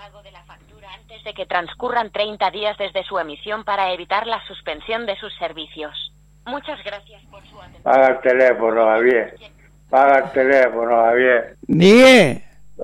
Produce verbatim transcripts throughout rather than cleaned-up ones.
pago de la factura antes de que transcurran treinta días desde su emisión para evitar la suspensión de sus servicios. Muchas gracias por su atención. Paga el teléfono, Javier. Paga el teléfono, Javier. Miguel.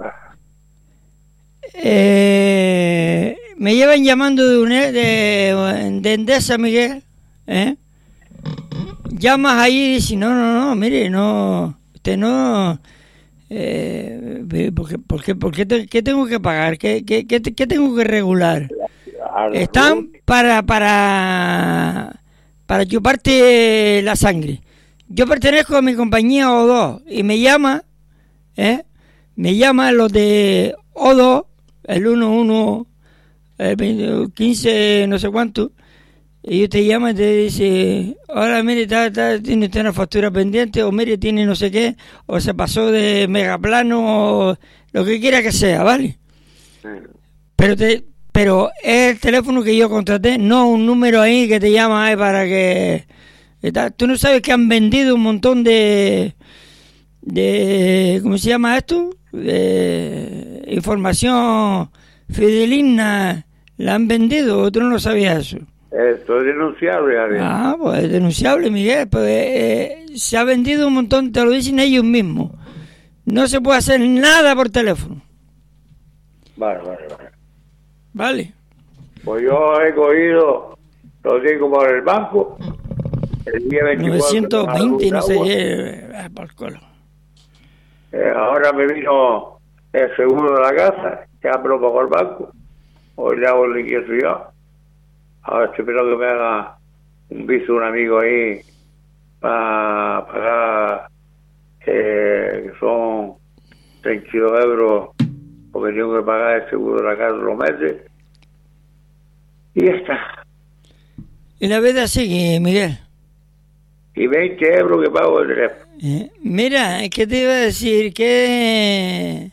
Eh, me llevan llamando de, une, de, de Endesa, Miguel. ¿Eh? Llamas ahí y dices, no, no, no, mire, no, usted no... Eh, ¿por qué, por qué, por qué, te, qué tengo que pagar? ¿Qué, qué, qué, qué tengo que regular? Están para para para chuparte la sangre. Yo pertenezco a mi compañía O dos y me llama, ¿eh? Me llama los de O dos, el uno uno, el quince, no sé cuánto, y ellos te llaman y te dice, hola, mire, está, está, tiene usted una factura pendiente, o mire, tiene no sé qué, o se pasó de megaplano, o lo que quiera que sea, ¿vale? Pero te pero es el teléfono que yo contraté, no un número ahí que te llama ahí para que... Tú no sabes que han vendido un montón de... de ¿cómo se llama esto? De información fideligna, la han vendido, tú no lo sabías eso. Esto es denunciable, Javier. Ah, pues es denunciable, Miguel, pues eh, se ha vendido un montón, te lo dicen ellos mismos. No se puede hacer nada por teléfono. Vale, vale, vale. Vale. Pues yo he cogido, lo digo por el banco, el día veinticuatro. novecientos veinte, no sé qué, por colo. Eh, ahora me vino el seguro de la casa, que hablo por el banco. Hoy le hago el inquieto yo. Ahora estoy esperando que me haga un viso un amigo ahí para pagar, eh, que son treinta y dos euros, porque tengo que pagar el seguro de la casa los meses. Y ya está. Y la vida sigue, Miguel. Y veinte euros que pago el teléfono. Eh, mira, ¿qué te iba a decir? Que...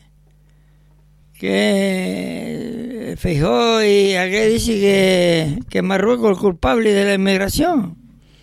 que... Feijóo y aquel dice que, que Marruecos es el culpable de la inmigración.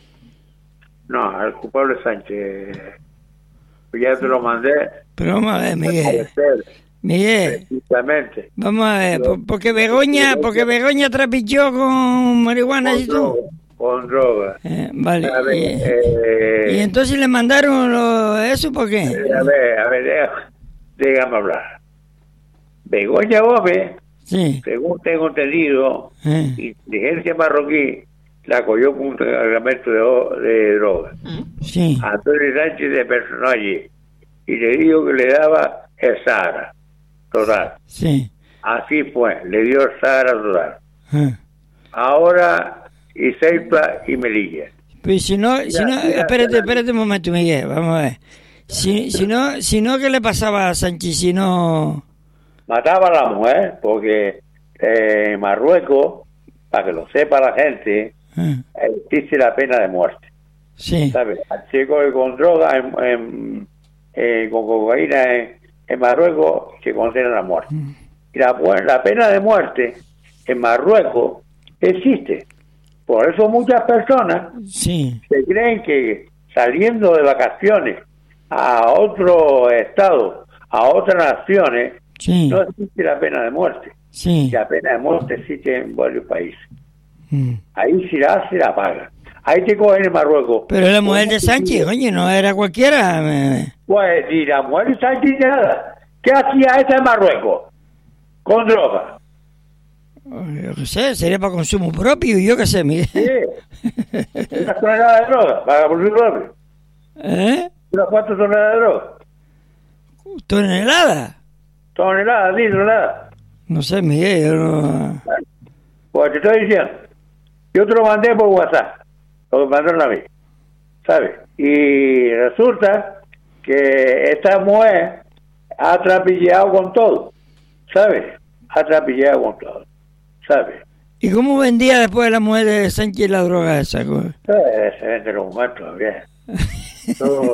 No, el culpable es Sánchez. Ya te lo mandé. Pero vamos a ver, Miguel. Miguel, precisamente. Vamos a ver, por, porque Begoña, porque Begoña trapilló con marihuana con y todo. Con droga. Eh, vale. A ver, y, eh, y entonces le mandaron lo, eso, ¿por qué? A ver, a ver, déjame hablar. Begoña Gómez, sí, según tengo entendido, eh. inteligencia marroquí la cogió con un cargamento de, de droga. Sí. Antonio Sánchez de personaje y le dijo que le daba el Sahara total. Sí. Así fue, le dio el Sahara total. Eh. Ahora y Ceuta y Melilla. Pues si no, Mira, si no, mira, espérate, mira. espérate un momento, Miguel, vamos a ver. Si, si no, si no, ¿qué le pasaba a Sánchez si no? Mataba a la mujer porque eh, en Marruecos, para que lo sepa la gente, Eh. existe la pena de muerte. Sí. ¿Sabes? Al chico que con droga, en, en, eh, con cocaína en, en Marruecos, se condena a muerte. Mm. Y la, la pena de muerte en Marruecos existe. Por eso muchas personas Sí. se creen que saliendo de vacaciones a otro estado, a otras naciones, Sí. no existe la pena de muerte. Sí. La pena de muerte existe en varios países. Mm. Ahí si la hace, la paga. Ahí te cogen en Marruecos. Pero la mujer de Sánchez, oye, no era cualquiera. me- Pues ni la mujer de Sánchez ni nada. ¿Qué hacía esa en Marruecos? Con droga. Yo qué sé, sería para consumo propio, yo qué sé, Miguel. Sí. Una tonelada de droga, para por su propio. ¿Eh? Unas cuantas toneladas de droga. ¿Tonelada? Toneladas, sí, toneladas. No sé, Miguel, yo no... Pues te estoy diciendo. Yo te lo mandé por WhatsApp. Lo mandaron a mí. ¿Sabes? Y resulta que esta mujer ha trapilleado con todo. ¿Sabes? Ha trapilleado con todo. ¿Sabes? ¿Y cómo vendía después la mujer de Sánchez la droga esa? cosa? Eh, se vende los muertos, bien. Todo.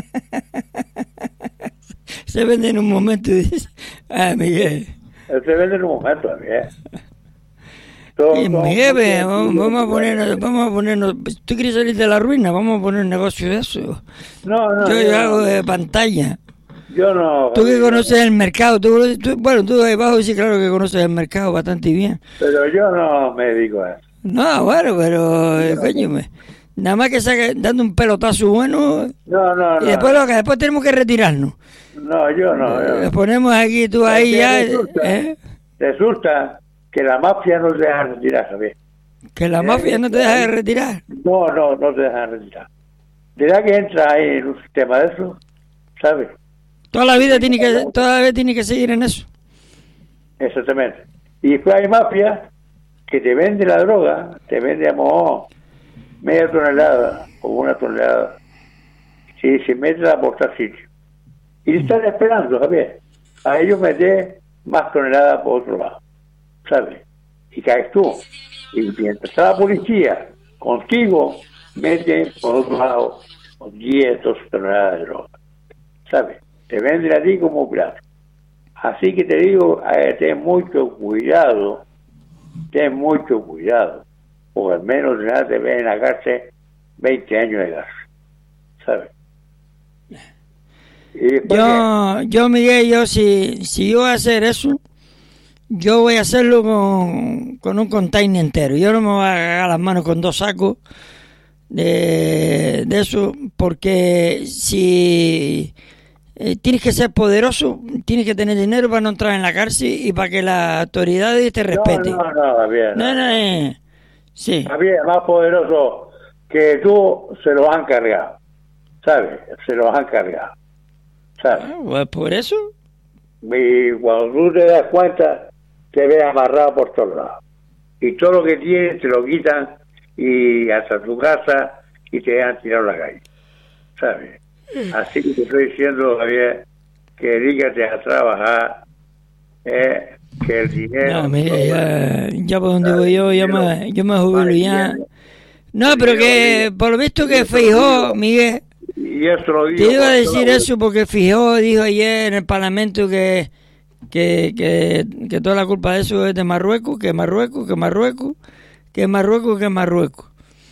Se vende en un momento y dice, ah, Miguel. Se vende en un momento, bien. Todo, Y todo, Miguel, ve, todo, vamos, todo, vamos a todo. ponernos, vamos a ponernos, ¿tú quieres salir de la ruina? Vamos a poner un negocio de eso. No, no. Yo, yo no, hago de pantalla. Yo no... Tú que conoces el mercado, tú, tú, bueno, tú ahí abajo sí, claro que conoces el mercado bastante bien. Pero yo no me dedico a eso. No, bueno, pero, eh, coño, me- nada más que saque, dando un pelotazo bueno, No, no, y no. después, lo que, después tenemos que retirarnos. No, yo no. yo no. Nos ponemos aquí, tú ahí Es que ya, resulta, ¿eh? resulta que la mafia no te deja retirar, ¿sabes? Que la Eh, mafia no te deja de retirar. No, no, no te dejan retirar. Dirá que entra ahí en un sistema de eso, ¿sabes? Toda la vida tiene que, toda la vida tiene que seguir en eso. Exactamente. Y después hay mafia que te vende la droga, te vende a lo mejor media tonelada o una tonelada, si se mete a por tal sitio. Y están esperando, Javier, a ellos meter más toneladas por otro lado, ¿sabes? Y caes tú. Y mientras está la policía contigo, meten por otro lado diez, doce toneladas de droga, ¿sabes? Te venden a ti como plato. Así que te digo, eh, ten mucho cuidado, ten mucho cuidado, porque al menos de nada te ven en la cárcel veinte años de cárcel, ¿sabes? Y después Yo, yo Miguel, yo si, si yo voy a hacer eso, yo voy a hacerlo con, con un container entero. Yo no me voy a cagar las manos con dos sacos de, de eso, porque si eh, tienes que ser poderoso, tienes que tener dinero para no entrar en la cárcel y para que las autoridades te que- respeten. No, no, no, Javier, No, no. no, eh, sí. Javier, más poderoso que tú, se los han cargado, ¿sabes? Se los han cargado, ¿sabes? Ah, pues por eso. Y cuando tú te das cuenta, te ves amarrado por todos lados. Y todo lo que tienes te lo quitan y hasta tu casa y te dejan tirado a la calle, ¿sabes? Así que te estoy diciendo, Javier, que dedícate a trabajar, eh, que el dinero... No, mira, ya, ya por donde voy yo, yo me, yo me jubilo ya. No, El pero dinero que viene. por lo visto Y que eso lo Feijó, digo. Miguel, Y eso lo te digo... iba a por decir toda- eso porque Feijó dijo ayer en el Parlamento que, que, que, que toda la culpa de eso es de Marruecos, que Marruecos, que Marruecos, que Marruecos, que Marruecos.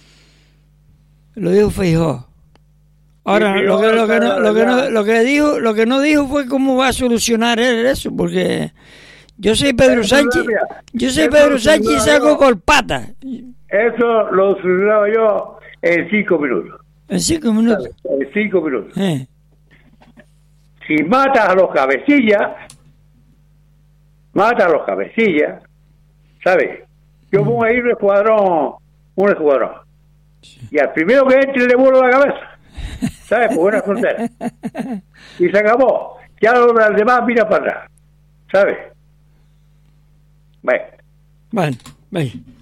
Lo dijo Feijó. Ahora, Sí, lo que, lo que no, lo que no, verdad. lo que dijo, lo que no dijo fue cómo va a solucionar él eso, porque yo soy Pedro Eso, Sánchez, mira, yo soy eso Pedro lo Sánchez y solucionaba saco yo. por pata Eso lo solucionaba yo en cinco minutos. en cinco minutos. En cinco minutos. Eh, Si matas a los cabecillas, mata a los cabecillas, ¿sabes? Yo pongo ahí un escuadrón, un escuadrón. Y al primero que entre le vuelo la cabeza, ¿sabes? Por una frontera. Y se acabó. Ya los demás mira para atrás, ¿sabes? Bueno. Bueno, vaya.